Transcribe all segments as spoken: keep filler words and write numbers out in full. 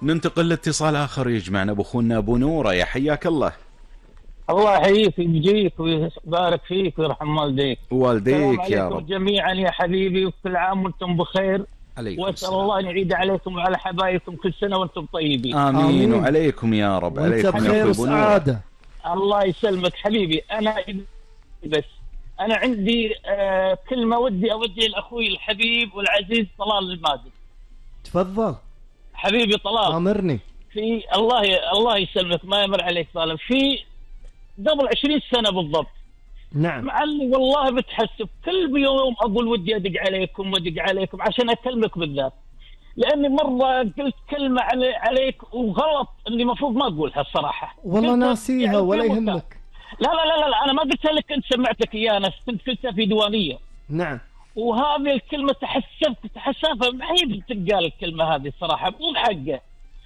ننتقل لاتصال آخر يجمعنا بأخونا أبو نورة، يا حياك الله. الله يحييك ويجيك ويبارك فيك ويرحم والديك. والديك يا رب جميعا يا حبيبي، وكل عام وانتم بخير. واسال الله ان يعيد عليكم وعلى حبايبكم كل سنه وانتم طيبين. آمين, آمين. وعليكم يا رب. وانت بخير وسعاده. الله يسلمك حبيبي. انا بس انا عندي آه كلمه ودي اوجه لاخوي الحبيب والعزيز طلال الماجد. تفضل حبيبي طلال. امرني. في الله ي... الله يسلمك ما يمر عليك ظالم. في قبل عشرين سنه بالضبط. نعم. معلي والله بتحسب كل يوم اقول ودي ادق عليكم وادق عليكم عشان اكلمك بالذات، لاني مره قلت كلمه علي عليك وغلط اللي المفروض ما اقولها الصراحه. والله ناسيها يعني ولا يهمك. لا لا لا لا انا ما قلت لك، انت سمعتك اياها، انا كنت قلتها في ديوانيه. نعم. وهذه الكلمه تحسبت تحسبها ما هي بتتقال الكلمه هذه الصراحه مو بحقه.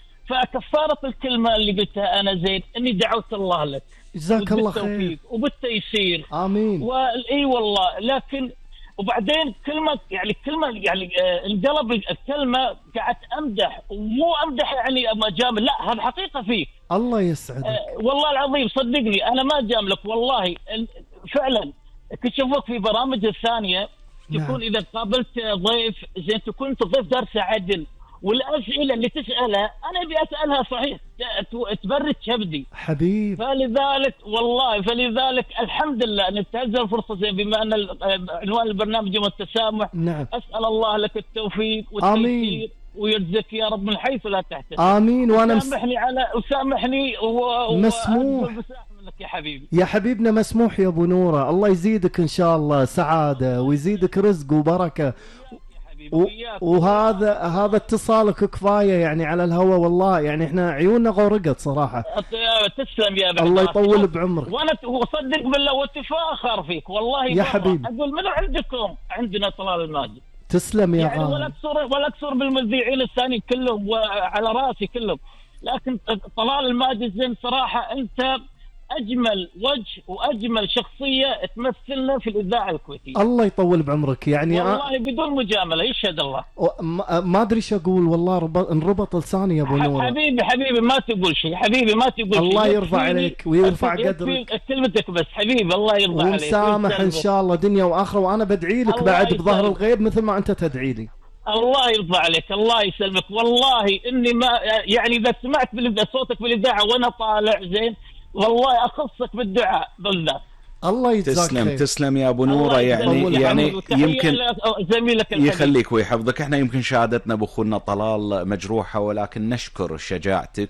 فكفاره الكلمه اللي قلتها انا زين اني دعوت الله لك جزاك الله خير وبالتيسير. امين. واي والله. لكن وبعدين كلمه يعني كلمه يعني آه انقلب الكلمه قعدت امدح ومو امدح يعني ما جامل، لا هذا حقيقه فيك. الله يسعدك. آه والله العظيم صدقني انا ما جاملك والله فعلا. كشوفك في برامج الثانيه تكون نعم. اذا قابلت ضيف زين تكون انت ضيف دارسه عدل، والاسئله اللي تسالها انا ابي اسالها صحيح تبرد كبدي حبيب. فلذلك والله فلذلك الحمد لله ان انتهز الفرصه زين بما ان عنوان البرنامج يوم التسامح. نعم. اسال الله لك التوفيق والتيسير ويرزقك يا رب من حيث لا تحتسب. امين. وانا سامحني على وسامحني و... مسموح منك يا حبيبي. يا حبيبنا مسموح يا ابو نوره. الله يزيدك ان شاء الله سعاده ويزيدك رزق وبركه. و... وهذا هذا اتصالك كفايه يعني على الهواء والله يعني احنا عيوننا غرقت صراحه. تسلم يا الله يطول بعمرك. وانا صدق بالله واتفاخر فيك والله يا حبيبي. اقول منو عندكم؟ عندنا طلال الماجد. تسلم يا يعني غالي. ولا اكثر ولا اكثر بالمذيعين الثانيين كلهم وعلى راسي كلهم، لكن طلال الماجد زين صراحه انت اجمل وجه واجمل شخصيه تمثلنا في الاذاعه الكويتيه. الله يطول بعمرك يعني والله بدون مجامله يشهد الله. ما ادري ايش اقول والله رب... انربط لساني يا ابو نور. حبيبي حبيبي ما تقول شيء حبيبي ما تقول شيء. الله يرفع عليك ويرفع قدرك. كلمتك بس حبيبي الله يرضى عليك. ومسامح ان شاء الله دنيا واخره، وانا بدعي لك بعد بظهر الغيب مثل ما انت تدعي لي. الله يرضى عليك الله يسلمك. والله اني ما يعني اذا سمعت صوتك بالاذاعه وانا طالع زين والله اخصك بالدعاء بالذات. الله يجزاك تسلم خير. تسلم يا ابو نوره. يعني يعني يمكن زميلك يخليك ويحفظك. احنا يمكن شهادتنا باخونا طلال مجروحه، ولكن نشكر شجاعتك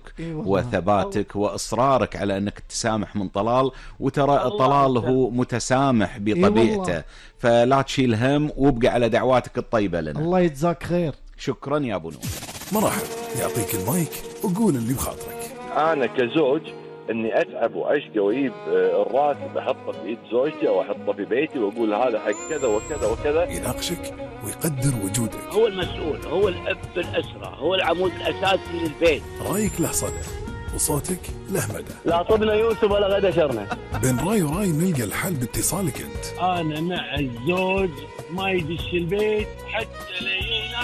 وثباتك واصرارك على انك تسامح من طلال. وترى طلال هو متسامح بطبيعته، فلا تشيل هم وابقى على دعواتك الطيبه لنا. الله يجزاك خير. شكرا يا ابو نور. مرحبا. يعطيك المايك وقول اللي بخاطرك. انا كزوج اني اتعب واشقى واجيب الراتب احطه في ايد زوجتي او احطه في بيتي واقول هذا حق كذا وكذا وكذا. يناقشك ويقدر وجودك. هو المسؤول، هو الاب الاسره، هو العمود الاساسي للبيت. رايك له صدى وصوتك له مدى. لا طبنا يوسف ولا غدا شرنا. بين راي وراي نلقى الحل باتصالك انت. انا مع الزوج ما يدش البيت حتى لا